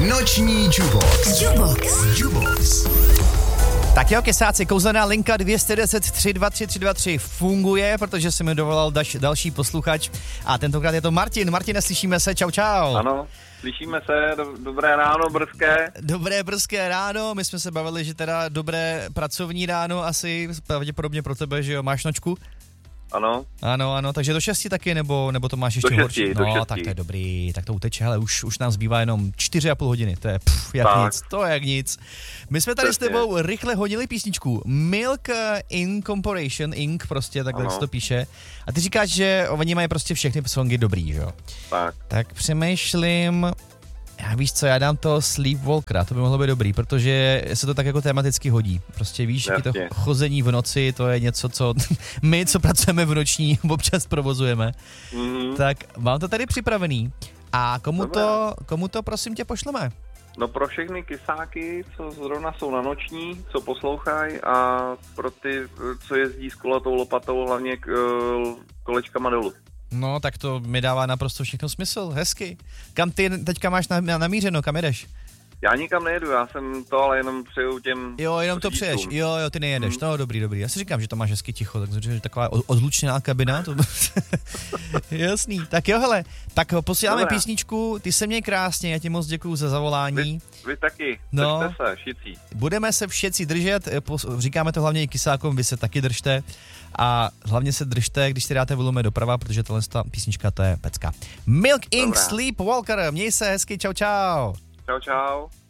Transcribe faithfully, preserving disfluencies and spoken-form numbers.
Noční Jubox. Jubox. Jubox. Tak jo, kesáci, kouzelná linka dvě jedna nula tři dva tři tři dva tři funguje, protože se mi dovolal daž, další posluchač a tentokrát je to Martin. Martine, slyšíme se, čau čau. Ano, slyšíme se, do, dobré ráno, brzké. Dobré brzké ráno, my jsme se bavili, že teda dobré pracovní ráno asi, pravděpodobně pro tebe, že jo, máš nočku? Ano. Ano, ano, takže do šesti taky, nebo, nebo to máš ještě do horší? šesti, No, do šesti. tak to je dobrý, tak to uteče, hele, už, už nám zbývá jenom čtyři a půl hodiny, to je pff, jak tak. nic, to je jak nic. My jsme tady Přesně. s tebou rychle hodili písničku Milk Incorporation, Inc prostě, takhle se to píše. A ty říkáš, že oni mají prostě všechny songy dobrý, že jo? Tak. Tak přemýšlím, já víš co, já dám to Sleepwalkera, to by mohlo být dobrý, protože se to tak jako tematicky hodí. Prostě víš, Jasně. to chození v noci, to je něco, co my, co pracujeme v noční, občas provozujeme. Mm-hmm. Tak mám to tady připravený. A komu to, komu to prosím tě pošleme? No pro všechny kysáky, co zrovna jsou na noční, co poslouchají a pro ty, co jezdí s kulatou lopatou, hlavně k, kolečkama dolů. No, tak to mi dává naprosto všechno smysl, hezky. Kam ty teďka máš namířeno, kam jedeš? Já nikam nejedu, já jsem to, ale jenom přeju těm... Jo, jenom to přeješ, jo, jo, ty nejedeš, hmm. no dobrý, dobrý. Já si říkám, že to máš hezky ticho, takže taková odlučněná kabina, to... Jasný, tak jo, hele, tak posíláme Dobrá. písničku, ty se měj krásně, já ti moc děkuju za zavolání. Vy, vy taky, no, držte se, šicí. Budeme se všetci držet, říkáme to hlavně i kysákům, vy se taky držte a hlavně se držte, když si dáte volume doprava, protože tohle ta písnička, to je pecka. Milk Incorporation, Sleepwalker, měj se hezky, čau čau. Čau čau.